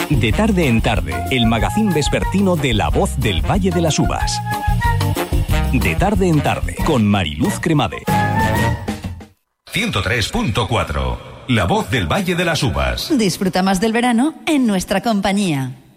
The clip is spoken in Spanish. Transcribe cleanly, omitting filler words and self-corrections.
De tarde en tarde, el magazín vespertino de La Voz del Valle de las Uvas. De tarde en tarde, con Mariluz Cremade. 103.4, La Voz del Valle de las Uvas. Disfruta más del verano en nuestra compañía.